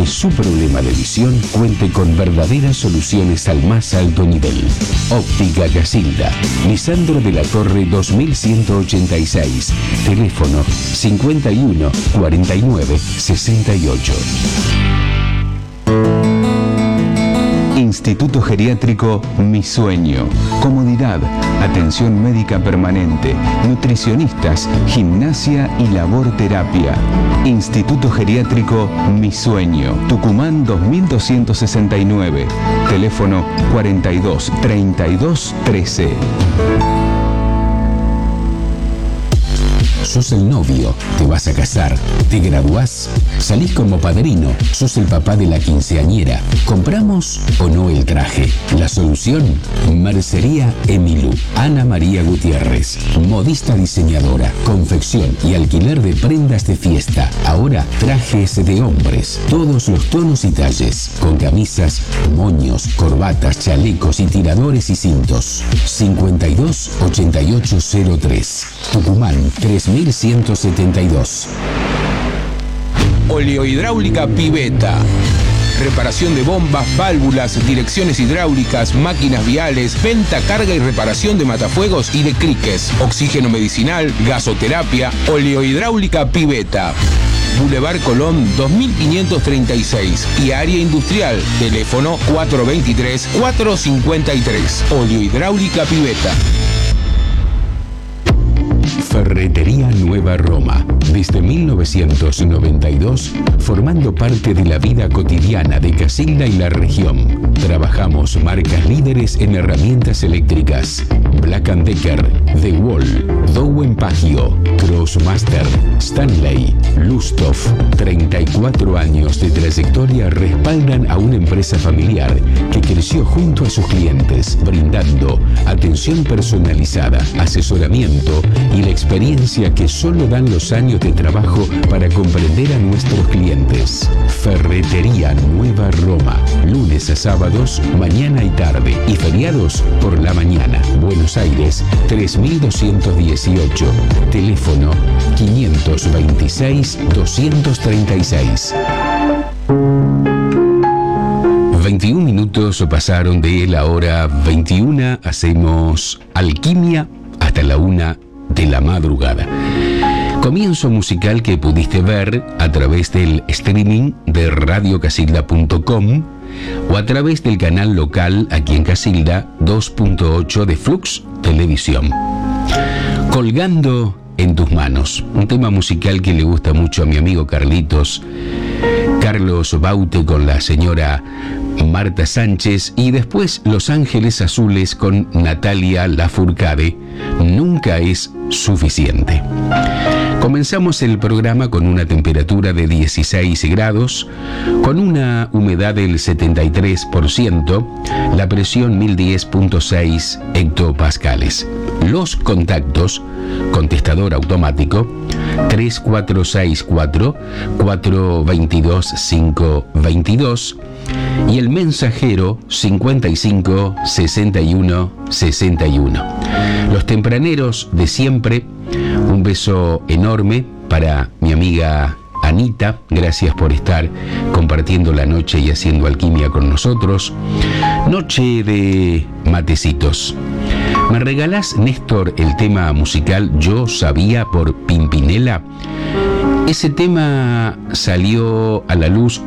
que su problema de visión cuente con verdaderas soluciones al más alto nivel. Óptica Casilda, Lisandro de la Torre 2186, teléfono 51 49 68. Instituto Geriátrico Mi Sueño. Comodidad, atención médica permanente, nutricionistas, gimnasia y labor terapia. Instituto Geriátrico Mi Sueño. Tucumán 2269. Teléfono 42 32 13. Sos el novio, te vas a casar, te graduás, salís como padrino, sos el papá de la quinceañera. ¿Compramos o no el traje? La solución, Mercería Emilú. Ana María Gutiérrez, modista diseñadora, confección y alquiler de prendas de fiesta. Ahora trajes de hombres, todos los tonos y talles, con camisas, moños, corbatas, chalecos y tiradores y cintos. 52 8803. Tucumán 3172. Oleohidráulica Piveta. Reparación de bombas, válvulas, direcciones hidráulicas, máquinas viales, venta, carga y reparación de matafuegos y de criques, oxígeno medicinal, gasoterapia. Oleohidráulica Piveta. Boulevard Colón 2536 y área industrial. Teléfono 423-453. Oleohidráulica Piveta. Ferretería Nueva Roma. Desde 1992, formando parte de la vida cotidiana de Casilda y la región. Trabajamos marcas líderes en herramientas eléctricas. Black & Decker, The Wall, Dowen Pagio, Crossmaster, Stanley, Lustoff. 34 años de trayectoria respaldan a una empresa familiar que creció junto a sus clientes, brindando atención personalizada, asesoramiento y la experiencia que solo dan los años de trabajo para comprender a nuestros clientes. Ferretería Nueva Roma. Lunes a sábados, mañana y tarde. Y feriados por la mañana. Buenos Aires, 3218. Teléfono 526-236. 21 minutos pasaron de la hora 21. Hacemos alquimia hasta la 1 de la madrugada. Comienzo musical que pudiste ver a través del streaming de radiocasilda.com o a través del canal local aquí en Casilda 2.8 de Flux Televisión. Colgando en tus manos, un tema musical que le gusta mucho a mi amigo Carlos Baute con la señora Marta Sánchez, y después Los Ángeles Azules con Natalia Lafourcade. Nunca es suficiente. Comenzamos el programa con una temperatura de 16 grados, con una humedad del 73%, la presión 1010.6 hectopascales. Los contactos, contestador automático 3464-422-522 y el mensajero 556161. Los tempraneros de siempre, un beso enorme para mi amiga Anita, gracias por estar compartiendo la noche y haciendo alquimia con nosotros. Noche de matecitos. ¿Me regalás, Néstor, el tema musical Yo Sabía por Pimpinela? Ese tema salió a la luz